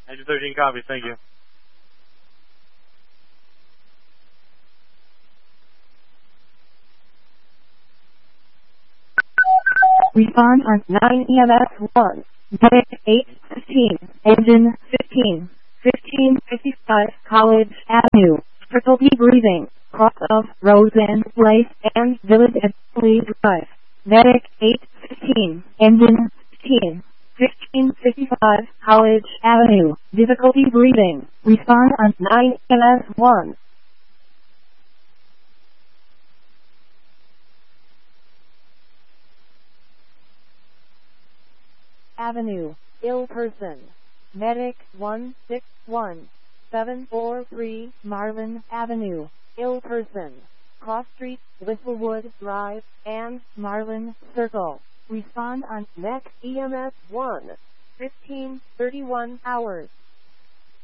Engine 13 copies, thank you. Respond on 9 EMS 1. Medic 815. Engine 15. 1555 College Avenue. Triple D breathing. Cross of Roseanne Place and Village at Lee Drive. Medic 815. Engine 15. 1555 College Avenue. Difficulty breathing. Respond on 9 EMS 1. Avenue. Ill person. Medic 161743 Marlin Avenue. Ill person. Cross Street, Whistlewood Drive, and Marlin Circle. Respond on next EMS 1. 15:31 hours.